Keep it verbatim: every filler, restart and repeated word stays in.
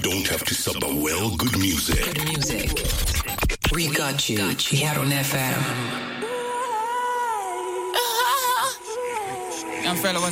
don't have to sub a well, good music. Good music. We got you. Got you. Here on F M. Young fella, what's